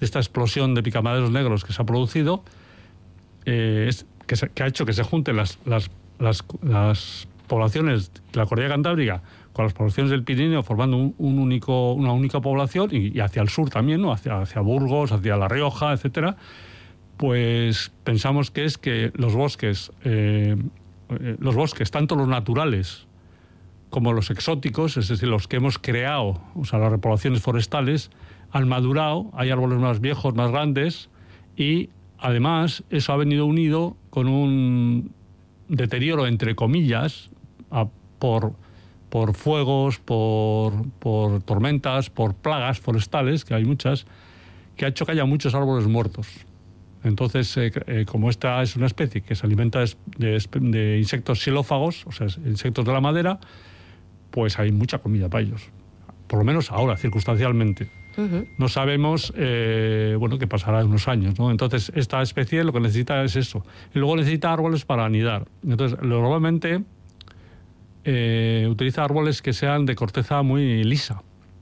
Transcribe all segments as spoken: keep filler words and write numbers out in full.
de esta explosión de picamaderos negros que se ha producido, eh, es, que, se, que ha hecho que se junten las, las, las, las poblaciones de la Cordillera Cantábrica con las poblaciones del Pirineo, formando un, un único, una única población, y, y hacia el sur también, ¿no? hacia, hacia Burgos, hacia La Rioja, etcétera. Pues pensamos que es que los bosques, eh, los bosques, tanto los naturales como los exóticos, es decir, los que hemos creado, o sea, las repoblaciones forestales, han madurado, hay árboles más viejos, más grandes, y además eso ha venido unido con un deterioro, entre comillas, a, por, por fuegos, por, por tormentas, por plagas forestales, que hay muchas, que ha hecho que haya muchos árboles muertos. Entonces, eh, eh, como esta es una especie que se alimenta de, de, de insectos xilófagos, o sea, insectos de la madera, pues hay mucha comida para ellos. Por lo menos ahora, circunstancialmente. Uh-huh. No sabemos, eh, bueno, qué pasará en unos años, ¿no? Entonces, esta especie lo que necesita es eso. Y luego necesita árboles para anidar. Entonces, normalmente eh, utiliza árboles que sean de corteza muy lisa,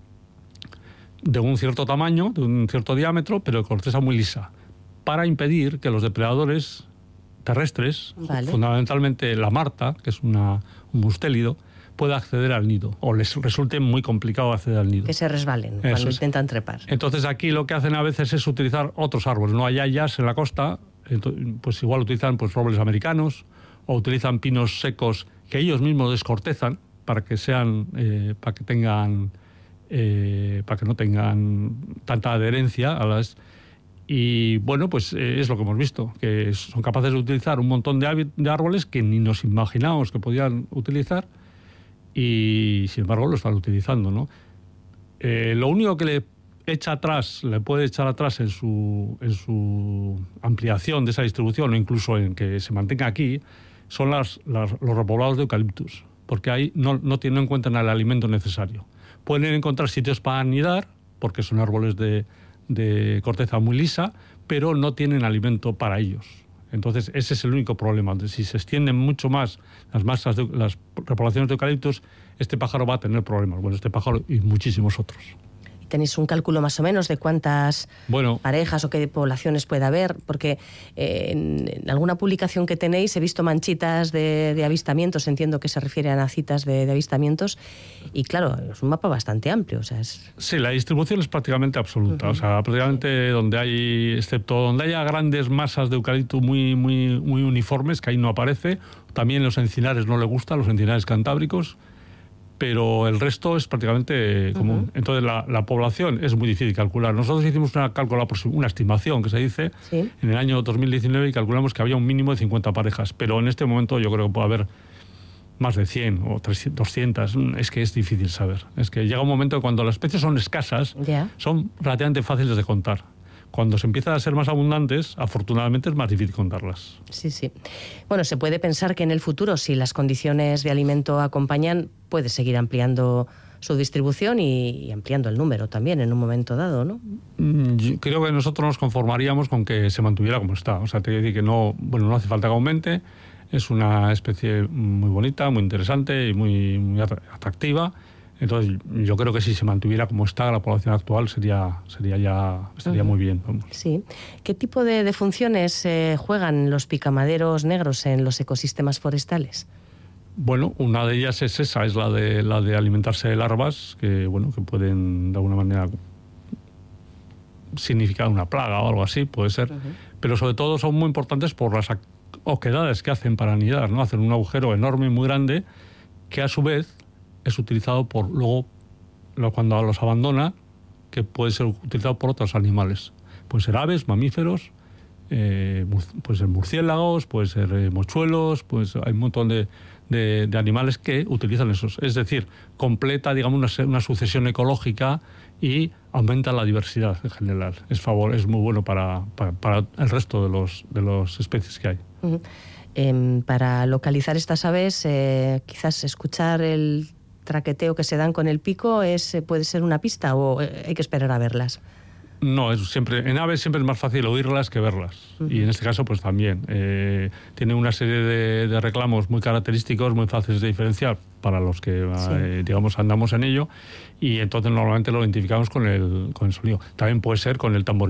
de un cierto tamaño, de un cierto diámetro, pero de corteza muy lisa, para impedir que los depredadores terrestres, vale. fundamentalmente la marta, que es una, un mustélido, pueda acceder al nido, o les resulte muy complicado acceder al nido. Que se resbalen Eso cuando es. intentan trepar. Entonces aquí lo que hacen a veces es utilizar otros árboles. No hay hayas en la costa, pues igual utilizan pues robles americanos, o utilizan pinos secos que ellos mismos descortezan para que sean, eh, para que tengan, eh, para que no tengan tanta adherencia a las. Y bueno, pues eh, es lo que hemos visto, que son capaces de utilizar un montón de, de árboles que ni nos imaginábamos que podían utilizar, y sin embargo lo están utilizando, ¿no? Eh, lo único que le echa atrás, le puede echar atrás en su, en su ampliación de esa distribución, o incluso en que se mantenga aquí, son las, las, los repoblados de eucaliptus, porque ahí no, no tienen en cuenta el alimento necesario. Pueden encontrar sitios para anidar, porque son árboles de, de corteza muy lisa, pero no tienen alimento para ellos. Entonces, ese es el único problema. Si se extienden mucho más las masas, de, las repoblaciones de eucaliptos, este pájaro va a tener problemas. Bueno, este pájaro y muchísimos otros. ¿Tenéis un cálculo más o menos de cuántas bueno, parejas o qué poblaciones puede haber? Porque eh, en, en alguna publicación que tenéis he visto manchitas de, de avistamientos, entiendo que se refiere a nacitas de, de avistamientos, y claro, es un mapa bastante amplio. O sea, es... Sí, la distribución es prácticamente absoluta. Uh-huh. O sea, prácticamente sí. donde hay, excepto donde haya grandes masas de eucalipto muy, muy, muy uniformes, que ahí no aparece. También los encinares no le gustan, los encinares cantábricos, pero el resto es prácticamente común. Uh-huh. Entonces, la, la población es muy difícil calcular. Nosotros hicimos una cálculo, una estimación que se dice, ¿sí? en el año dos mil diecinueve, y calculamos que había un mínimo de cincuenta parejas, pero en este momento yo creo que puede haber más de cien o trescientas, doscientas. Es que es difícil saber. Es que llega un momento que cuando las especies son escasas, yeah. son relativamente fáciles de contar. Cuando se empiezan a ser más abundantes, afortunadamente es más difícil contarlas. Sí, sí. Bueno, se puede pensar que en el futuro, si las condiciones de alimento acompañan, puede seguir ampliando su distribución y, y ampliando el número también en un momento dado, ¿no? Yo creo que nosotros nos conformaríamos con que se mantuviera como está. O sea, te quiero decir que no, bueno, no hace falta que aumente. Es una especie muy bonita, muy interesante y muy, muy atractiva. Entonces, yo creo que si se mantuviera como está la población actual, sería, sería ya estaría uh-huh. muy bien. Vamos. Sí. ¿Qué tipo de, de funciones eh, juegan los picamaderos negros en los ecosistemas forestales? Bueno, una de ellas es esa, es la de la de alimentarse de larvas, que bueno, que pueden de alguna manera significar una plaga o algo así, puede ser. Uh-huh. Pero sobre todo son muy importantes por las oquedades que hacen para anidar, ¿no? Hacen un agujero enorme, muy grande, que a su vez es utilizado por luego, cuando los abandona, que puede ser utilizado por otros animales. Pueden ser aves, mamíferos, eh, pueden ser murciélagos, pueden ser eh, mochuelos, pues hay un montón de, de, de animales que utilizan esos. Es decir, completa, digamos, una, una sucesión ecológica y aumenta la diversidad en general. Es favor, es muy bueno para, para, para el resto de los de las especies que hay. Uh-huh. Eh, para localizar estas aves, eh, quizás escuchar el traqueteo que se dan con el pico es puede ser una pista, o hay que esperar a verlas. No, es siempre en aves siempre es más fácil oírlas que verlas. Uh-huh. Y en este caso pues también eh, tiene una serie de, de reclamos muy característicos, muy fáciles de diferenciar para los que sí. eh, digamos andamos en ello, y entonces normalmente lo identificamos con el con el sonido. También puede ser con el tambor